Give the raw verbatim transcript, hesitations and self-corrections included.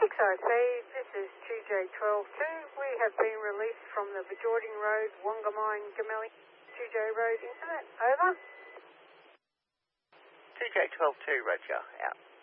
six R C, this is two J one two two. We have been released from the Bajorting Road, Wongamine, Gamelli, two J Road Incident. Over. two J one two two, Roger, out.